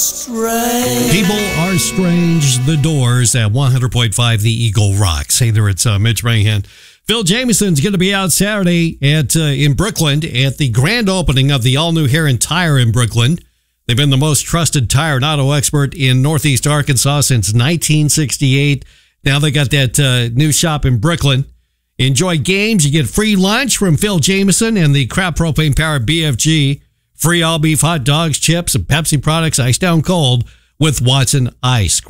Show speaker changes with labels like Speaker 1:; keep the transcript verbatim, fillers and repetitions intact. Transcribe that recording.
Speaker 1: Strange.
Speaker 2: People Are Strange, The Doors at one hundred point five The Eagle Rocks. Hey there, it's uh, Mitch Mayhan. Phil Jameson's going to be out Saturday at uh, in Brooklyn at the grand opening of the all-new Heron Tire in Brooklyn. They've been the most trusted tire and auto expert in Northeast Arkansas since nineteen sixty-eight. Now they got that uh, new shop in Brooklyn. Enjoy games. You get free lunch from Phil Jameson and the Crap Propane-powered B F G. Free all-beef hot dogs, chips, and Pepsi products iced down cold with Watson Ice.